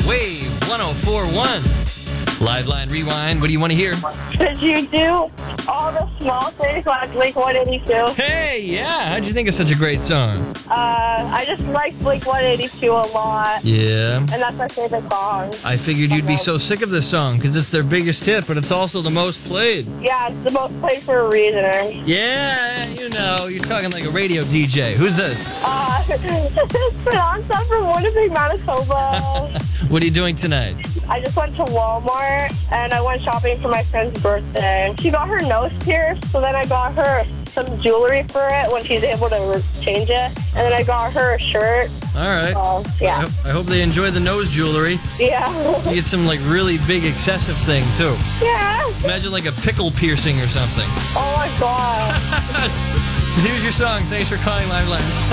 Wave 104.1. Live line rewind. What do you want to hear? Did you do all the small things like Blink 182? Hey, yeah. How'd you think of such a great song? I just like Blink 182 a lot. Yeah. And that's my favorite song. I figured you'd be so sick of this song because it's their biggest hit, but it's also the most played. Yeah, it's the most played for a reason. Yeah, you know, you're talking like a radio DJ. Who's this? It's Speranza from Winnipeg, Manitoba. What are you doing tonight? I just went to Walmart and I went shopping for my friend's birthday. She got her nose pierced, so then I got her some jewelry for it when she's able to change it. And then I got her a shirt. All right. Yeah. I hope they enjoy the nose jewelry. Yeah. You get some like really big excessive thing too. Yeah. Imagine like a pickle piercing or something. Oh my God. Here's your song. Thanks for calling Live Line.